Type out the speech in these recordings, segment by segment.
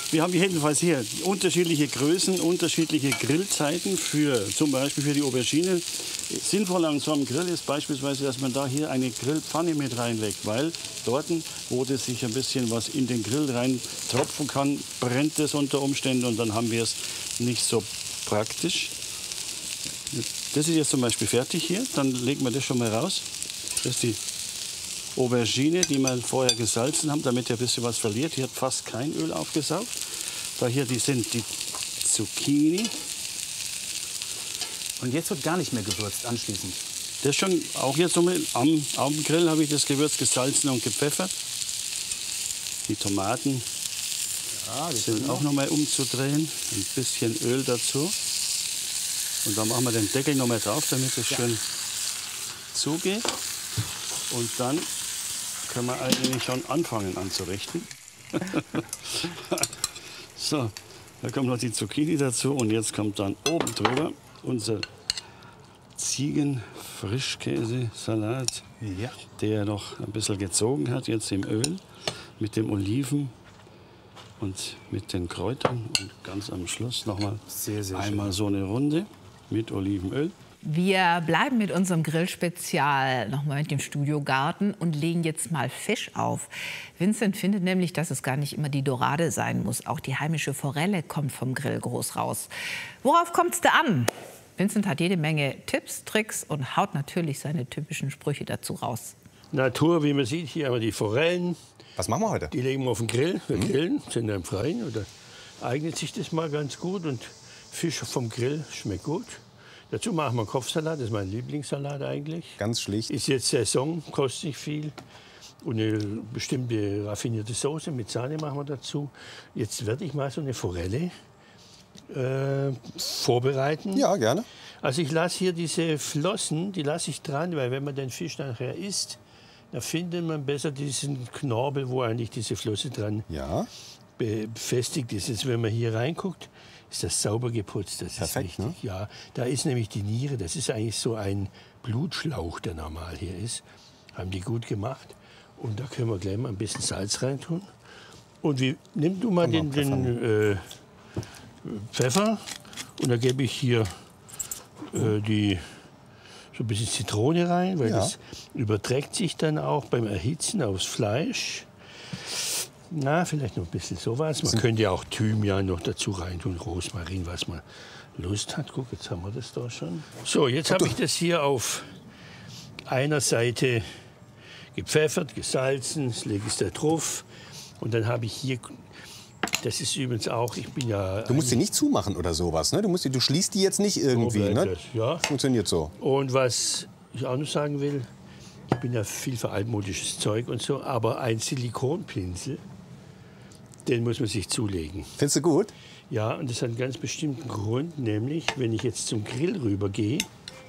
Wir haben jedenfalls hier unterschiedliche Größen, unterschiedliche Grillzeiten für zum Beispiel für die Aubergine. Sinnvoll an so einem Grill ist beispielsweise, dass man da hier eine Grillpfanne mit reinlegt, weil dort, wo das sich ein bisschen was in den Grill rein tropfen kann, brennt es unter Umständen und dann haben wir es nicht so praktisch. Das ist jetzt zum Beispiel fertig hier, dann legen wir das schon mal raus. Das ist die Aubergine, die wir vorher gesalzen haben, damit er ein bisschen was verliert. Hier hat fast kein Öl aufgesaugt. Da hier sind die Zucchini. Und jetzt wird gar nicht mehr gewürzt anschließend. Das schon, auch jetzt so am Grill habe ich das Gewürz gesalzen und gepfeffert. Die Tomaten sind auch noch mal umzudrehen. Ein bisschen Öl dazu. Und dann machen wir den Deckel noch mal drauf, damit es schön zugeht. Und dann können wir eigentlich schon anfangen anzurichten. So, da kommt noch die Zucchini dazu und jetzt kommt dann oben drüber unser Ziegenfrischkäsesalat, der noch ein bisschen gezogen hat jetzt im Öl mit dem Oliven und mit den Kräutern und ganz am Schluss noch mal einmal so eine Runde mit Olivenöl. Wir bleiben mit unserem Grillspezial noch mal mit dem Studiogarten und legen jetzt mal Fisch auf. Vincent findet nämlich, dass es gar nicht immer die Dorade sein muss. Auch die heimische Forelle kommt vom Grill groß raus. Worauf kommt es da an? Vincent hat jede Menge Tipps, Tricks und haut natürlich seine typischen Sprüche dazu raus. Natur, wie man sieht, hier haben wir die Forellen. Was machen wir heute? Die legen wir auf den Grill. Wir grillen, sind im Freien. Oder eignet sich das mal ganz gut. Und Fisch vom Grill schmeckt gut. Dazu machen wir Kopfsalat, das ist mein Lieblingssalat eigentlich. Ganz schlicht. Ist jetzt Saison, kostet nicht viel. Und eine bestimmte raffinierte Soße mit Sahne machen wir dazu. Jetzt werde ich mal so eine Forelle vorbereiten. Ja, gerne. Also ich lasse hier diese Flossen, die lasse ich dran, weil wenn man den Fisch nachher isst, da findet man besser diesen Knorpel, wo eigentlich diese Flosse dran befestigt ist. Jetzt, wenn man hier reinguckt, ist das sauber geputzt. Das perfekt, ist wichtig. Ne? Ja, da ist nämlich die Niere. Das ist eigentlich so ein Blutschlauch, der normal hier ist. Haben die gut gemacht. Und da können wir gleich mal ein bisschen Salz reintun. Und nimm du mal den Pfeffer. Und da gebe ich hier so ein bisschen Zitrone rein, weil das überträgt sich dann auch beim Erhitzen aufs Fleisch. Na, vielleicht noch ein bisschen sowas. Man könnte ja auch Thymian noch dazu reintun, Rosmarin, was man Lust hat. Guck, jetzt haben wir das da schon. So, jetzt habe ich das hier auf einer Seite gepfeffert, gesalzen, das lege ich da drauf. Und dann habe ich hier, das ist übrigens auch, ich bin ja... Du musst die nicht zumachen oder sowas, ne? Du schließt die jetzt nicht irgendwie, ne? Das, ja. Funktioniert so. Und was ich auch noch sagen will, ich bin ja viel für altmodisches Zeug und so, aber ein Silikonpinsel, den muss man sich zulegen. Findest du gut? Ja, und das hat einen ganz bestimmten Grund, nämlich, wenn ich jetzt zum Grill rübergehe,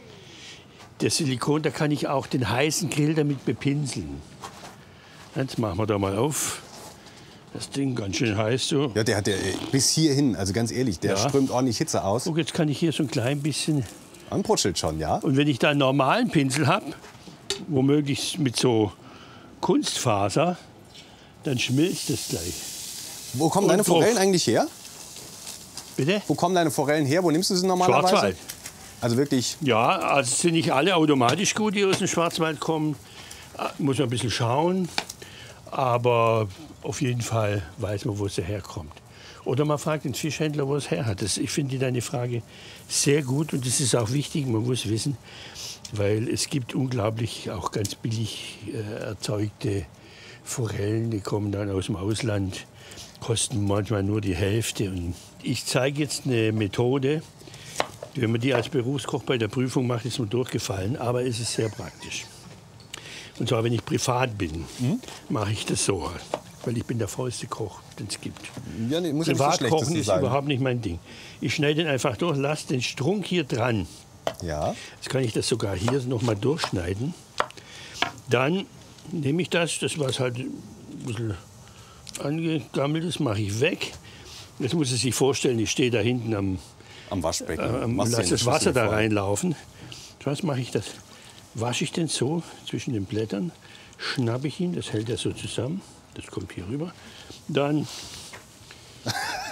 der Silikon, da kann ich auch den heißen Grill damit bepinseln. Jetzt machen wir da mal auf. Das Ding ganz schön heiß so. Ja, der hat bis hierhin, also ganz ehrlich, der strömt ordentlich Hitze aus. Guck, jetzt kann ich hier so ein klein bisschen... Anbrutzelt schon, ja. Und wenn ich da einen normalen Pinsel habe, womöglich mit so Kunstfaser, dann schmilzt das gleich. Wo kommen deine Forellen eigentlich her? Bitte? Wo kommen deine Forellen her? Wo nimmst du sie normalerweise? Schwarzwald. Also wirklich? Ja, also sind nicht alle automatisch gut, die aus dem Schwarzwald kommen. Muss man ein bisschen schauen. Aber auf jeden Fall weiß man, wo sie herkommt. Oder man fragt den Fischhändler, wo es her hat. Ich finde deine Frage sehr gut und das ist auch wichtig. Man muss wissen, weil es gibt unglaublich auch ganz billig erzeugte Forellen, die kommen dann aus dem Ausland, kosten manchmal nur die Hälfte. Und ich zeige jetzt eine Methode, wenn man die als Berufskoch bei der Prüfung macht, ist mir durchgefallen, aber es ist sehr praktisch. Und zwar, wenn ich privat bin, mache ich das so, weil ich bin der faulste Koch, den es gibt. Ja, nee, muss Privatkochen ja ist überhaupt nicht mein Ding. Ich schneide den einfach durch, lasse den Strunk hier dran. Ja. Jetzt kann ich das sogar hier noch mal durchschneiden. Dann nehme ich das was halt ein bisschen angegammelt ist, mache ich weg. Jetzt muss ich sich vorstellen, ich stehe da hinten am Waschbecken. Lasse das Wasser da reinlaufen. Was mache ich das? Wasche ich den so zwischen den Blättern, schnappe ich ihn, das hält er so zusammen. Das kommt hier rüber. Dann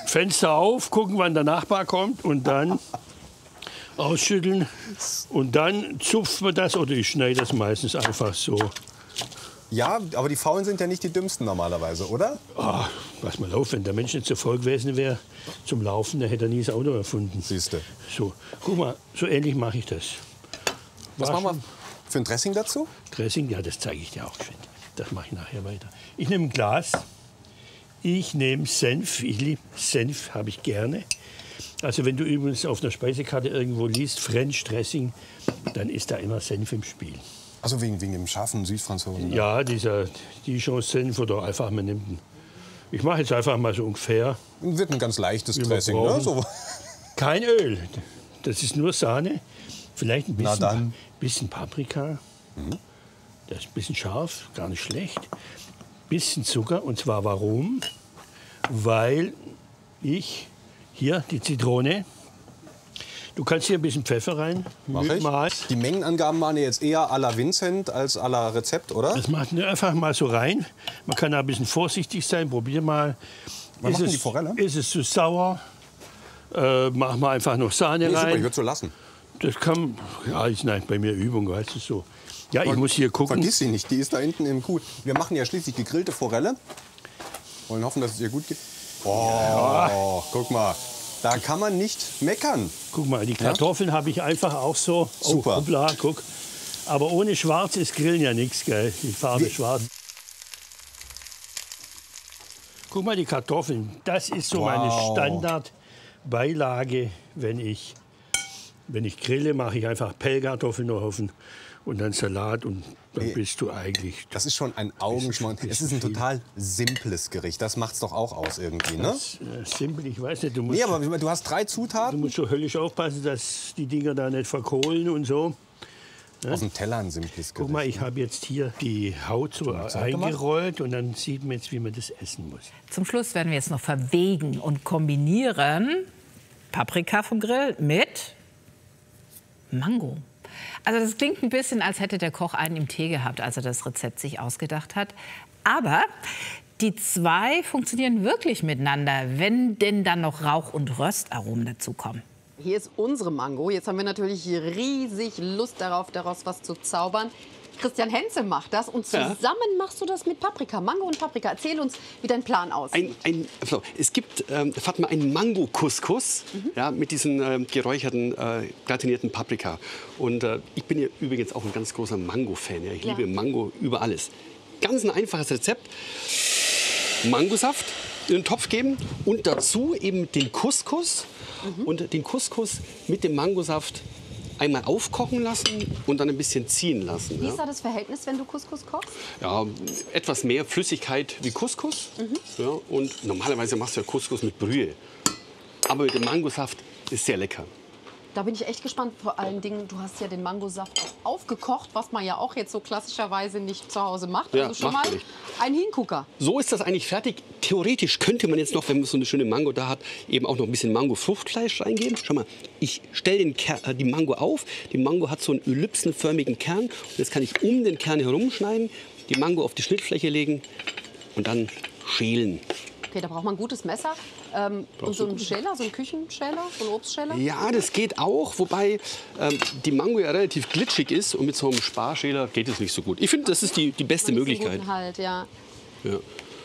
Fenster auf, gucken, wann der Nachbar kommt und dann ausschütteln. Und dann zupft man das oder ich schneide das meistens einfach so. Ja, aber die Faulen sind ja nicht die dümmsten normalerweise, oder? Oh, was mal auf, wenn der Mensch nicht so voll gewesen wäre zum Laufen, dann hätte er nie das Auto erfunden. Siehste. So, guck mal, so ähnlich mache ich das. Was machen wir für ein Dressing dazu? Dressing, ja, das zeige ich dir auch geschwind. Das mache ich nachher weiter. Ich nehme ein Glas, ich nehme Senf, ich liebe Senf, habe ich gerne. Also wenn du übrigens auf einer Speisekarte irgendwo liest, French Dressing, dann ist da immer Senf im Spiel. Also wegen dem scharfen Südfranzosen? Ja, dieser Dijon-Senf oder einfach, man nimmt einen. Ich mache jetzt einfach mal so ungefähr. Wird ein ganz leichtes wir Dressing, ne? brauchen. So. Kein Öl, das ist nur Sahne. Vielleicht ein Na bisschen, dann. bisschen Paprika. Das ist ein bisschen scharf, gar nicht schlecht. Bisschen Zucker. Und zwar warum? Weil ich hier die Zitrone. Du kannst hier ein bisschen Pfeffer rein. Mach ich. Mal. Die Mengenangaben waren ja jetzt eher à la Vincent als à la Rezept, oder? Das macht einfach mal so rein. Man kann da ein bisschen vorsichtig sein. Probier mal. Was macht denn die Forelle? Ist es zu sauer? Mach mal einfach noch Sahne Nee, super, ich rein. würde so lassen. Das kann, ja, ist nein, bei mir Übung, weißt du so. Ja, ich muss hier gucken. Vergiss sie nicht, die ist da hinten im Kuh. Wir machen ja schließlich gegrillte Forelle. Wollen hoffen, dass es ihr gut geht. Oh, guck mal. Da kann man nicht meckern. Guck mal, die Kartoffeln habe ich einfach auch so. Super. Oh, hoppla, guck. Aber ohne Schwarz ist Grillen ja nichts, gell? Die Farbe schwarz. Guck mal, die Kartoffeln. Das ist so meine Standardbeilage, wenn ich grille, mache ich einfach Pellkartoffeln noch auf und dann Salat und dann bist du eigentlich. Das ist schon ein Augenschmaus. Es ist ein total simples Gericht. Das macht's doch auch aus irgendwie, ne? Simpel, ich weiß nicht. Du musst, Nee, aber du hast 3 Zutaten. du musst so höllisch aufpassen, dass die Dinger da nicht verkohlen und so. Auf dem Teller ein simples Gericht. Guck mal, ich habe jetzt hier die Haut so eingerollt und dann sieht man jetzt, wie man das essen muss. Zum Schluss werden wir jetzt noch verwegen und kombinieren Paprika vom Grill mit Mango. Also das klingt ein bisschen, als hätte der Koch einen im Tee gehabt, als er das Rezept sich ausgedacht hat. Aber die zwei funktionieren wirklich miteinander, wenn denn dann noch Rauch- und Röstaromen dazukommen. Hier ist unsere Mango. Jetzt haben wir natürlich riesig Lust darauf, daraus was zu zaubern. Christian Henze macht das und zusammen machst du das mit Paprika. Mango und Paprika. Erzähl uns, wie dein Plan aussieht. Es gibt, Fatma, einen Mango-Couscous mit diesen geräucherten, gratinierten Paprika. Und ich bin ja übrigens auch ein ganz großer Mango-Fan. Ja. Ich liebe Mango über alles. Ganz ein einfaches Rezept. Mangosaft in den Topf geben und dazu eben den Couscous. Und den Couscous mit dem Mangosaft einmal aufkochen lassen und dann ein bisschen ziehen lassen. Wie ist da das Verhältnis, wenn du Couscous kochst? Ja, etwas mehr Flüssigkeit wie Couscous. Ja, und normalerweise machst du ja Couscous mit Brühe. Aber mit dem Mangosaft ist sehr lecker. Da bin ich echt gespannt. Vor allen Dingen, du hast ja den Mangosaft auch aufgekocht, was man ja auch jetzt so klassischerweise nicht zu Hause macht. Ja, Also schon macht mal man nicht. ein Hingucker. So ist das eigentlich fertig. Theoretisch könnte man jetzt noch, wenn man so eine schöne Mango da hat, eben auch noch ein bisschen Mango-Fruchtfleisch reingeben. Schau mal, ich stelle die Mango auf. Die Mango hat so einen ellipsenförmigen Kern. Und jetzt kann ich um den Kern herumschneiden, die Mango auf die Schnittfläche legen und dann schälen. Okay, da braucht man ein gutes Messer. Und so einen Schäler, so einen Küchenschäler, so einen Obstschäler? Ja, das geht auch, wobei die Mango ja relativ glitschig ist und mit so einem Sparschäler geht es nicht so gut. Ich finde, das ist die beste Möglichkeit. Halt, ja. Ja.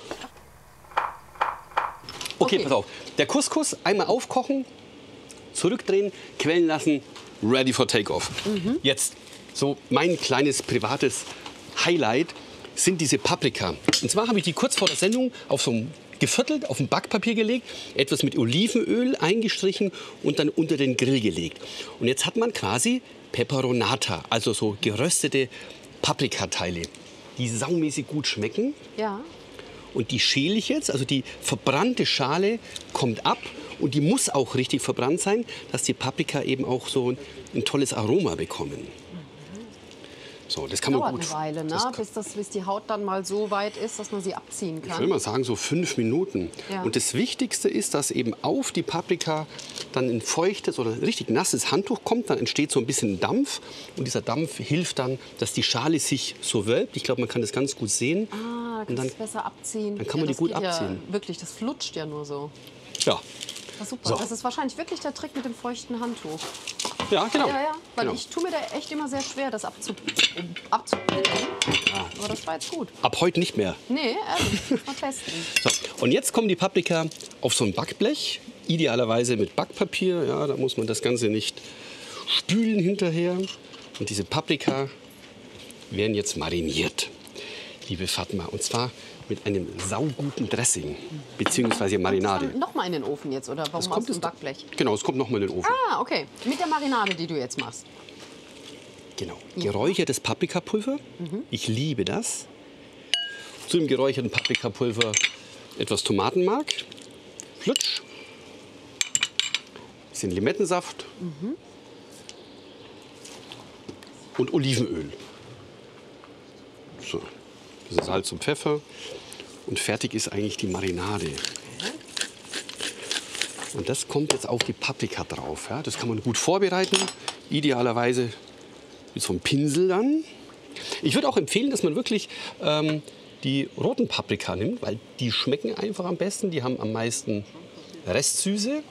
Okay, pass auf. Der Couscous einmal aufkochen, zurückdrehen, quellen lassen, ready for takeoff. Jetzt so mein kleines privates Highlight sind diese Paprika. Und zwar habe ich die kurz vor der Sendung auf so ein geviertelt, auf ein Backpapier gelegt, etwas mit Olivenöl eingestrichen und dann unter den Grill gelegt. Und jetzt hat man quasi Peperonata, also so geröstete Paprikateile, die saumäßig gut schmecken. Ja. Und die schäle ich jetzt, also die verbrannte Schale kommt ab und die muss auch richtig verbrannt sein, dass die Paprika eben auch so ein tolles Aroma bekommen. So, das kann man Dauert gut. eine Weile, ne? Bis die Haut dann mal so weit ist, dass man sie abziehen Ich kann. will mal sagen, so 5 Minuten. Ja. Und das Wichtigste ist, dass eben auf die Paprika dann ein feuchtes oder ein richtig nasses Handtuch kommt. Dann entsteht so ein bisschen Dampf. Und dieser Dampf hilft dann, dass die Schale sich so wölbt. Ich glaube, man kann das ganz gut sehen. Ah, Und kannst dann- es besser abziehen. dann kann man die das gut geht abziehen. Ja, wirklich, das flutscht ja nur so. Ja. Das ist super. So. Das ist wahrscheinlich wirklich der Trick mit dem feuchten Handtuch. Ja, genau. Ja, weil Genau. ich tue mir da echt immer sehr schwer, das abzupillen. Aber das war jetzt gut. Ab heute nicht mehr. Nee, ehrlich, mal testen. So, und jetzt kommen die Paprika auf so ein Backblech, idealerweise mit Backpapier. Ja, da muss man das Ganze nicht spülen hinterher. Und diese Paprika werden jetzt mariniert, liebe Fatma. Und zwar mit einem sauguten Dressing, beziehungsweise Marinade. Noch mal in den Ofen jetzt, oder warum aus dem Backblech? Genau, es kommt noch mal in den Ofen. Ah, okay. Mit der Marinade, die du jetzt machst. Genau. Geräuchertes Paprikapulver. Ich liebe das. Zu dem geräucherten Paprikapulver etwas Tomatenmark, Flutsch, bisschen Limettensaft und Olivenöl. So, bisschen Salz und Pfeffer. Und fertig ist eigentlich die Marinade. Und das kommt jetzt auf die Paprika drauf. Ja? Das kann man gut vorbereiten. Idealerweise mit so einem Pinsel dann. Ich würde auch empfehlen, dass man wirklich die roten Paprika nimmt, weil die schmecken einfach am besten. Die haben am meisten Restsüße.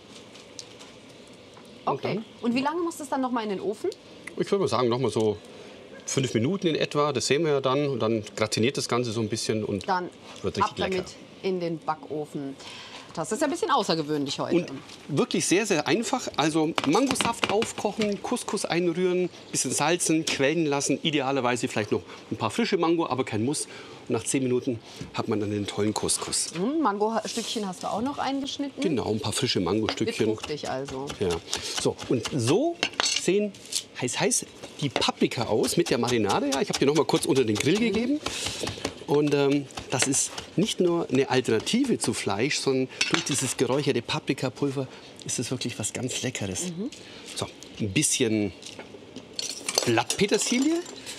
Okay. Und wie lange muss das dann noch mal in den Ofen? Ich würde mal sagen, noch mal so 5 Minuten in etwa. Das sehen wir ja dann. Und dann gratiniert das Ganze so ein bisschen und Dann wird ab richtig lecker. damit in den Backofen. Das ist ja ein bisschen außergewöhnlich heute. Und wirklich sehr, sehr einfach. Also Mangosaft aufkochen, Couscous einrühren, bisschen salzen, quellen lassen. Idealerweise vielleicht noch ein paar frische Mango, aber kein Muss. Und nach 10 Minuten hat man dann den tollen Couscous. Mango-Stückchen hast du auch noch eingeschnitten. Genau, ein paar frische Mangostückchen. Wird fruchtig also. Ja. So, und so sehen heiß die Paprika aus mit der Marinade. Ja, ich habe die noch mal kurz unter den Grill gegeben. Und das ist nicht nur eine Alternative zu Fleisch, sondern durch dieses geräucherte Paprikapulver ist es wirklich was ganz Leckeres. So, ein bisschen Blattpetersilie,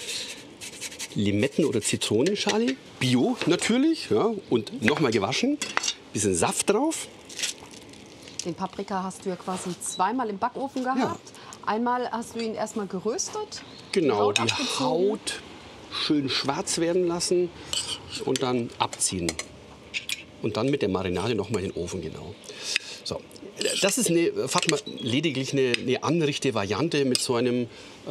Limetten- oder Zitronenschale, Bio natürlich, ja, und nochmal gewaschen. Bisschen Saft drauf. Den Paprika hast du ja quasi zweimal im Backofen gehabt. Einmal hast du ihn erstmal geröstet. Genau, die abgezogen. Haut schön schwarz werden lassen und dann abziehen. Und dann mit der Marinade noch mal in den Ofen, genau. So, das ist lediglich eine Anrichte-Variante mit so einem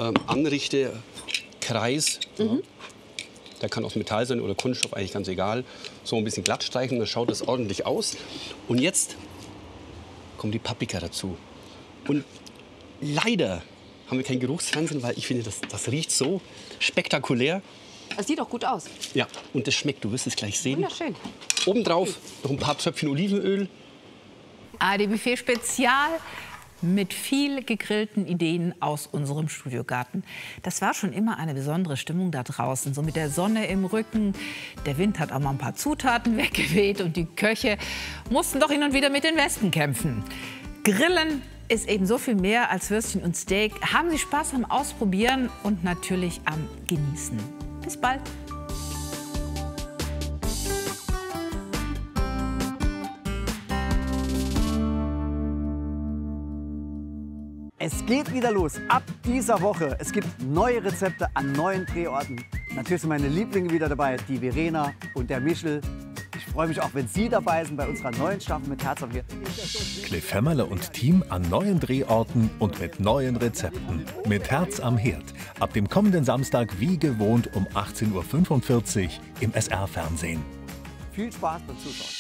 Anrichte-Kreis. Ja. Der kann aus Metall sein oder Kunststoff, eigentlich ganz egal. So ein bisschen glatt streichen, dann schaut das ordentlich aus. Und jetzt kommt die Paprika dazu. Und leider haben wir kein Geruchsfernsehen, weil ich finde, das riecht so spektakulär. Es sieht auch gut aus. Ja, und das schmeckt, du wirst es gleich sehen. Wunderschön. Obendrauf noch ein paar Tröpfchen Olivenöl. ARD-Buffet Spezial mit viel gegrillten Ideen aus unserem Studiogarten. Das war schon immer eine besondere Stimmung da draußen, so mit der Sonne im Rücken. Der Wind hat auch mal ein paar Zutaten weggeweht und die Köche mussten doch hin und wieder mit den Wespen kämpfen. Grillen ist eben so viel mehr als Würstchen und Steak. Haben Sie Spaß am Ausprobieren und natürlich am Genießen. Bis bald. Es geht wieder los. Ab dieser Woche. Es gibt neue Rezepte an neuen Drehorten. Natürlich sind meine Lieblinge wieder dabei, die Verena und der Michel. Ich freue mich auch, wenn Sie dabei sind bei unserer neuen Staffel mit Herz am Herd. Cliff Hämmerle und Team an neuen Drehorten und mit neuen Rezepten. Mit Herz am Herd. Ab dem kommenden Samstag wie gewohnt um 18:45 Uhr im SR-Fernsehen. Viel Spaß beim Zuschauen.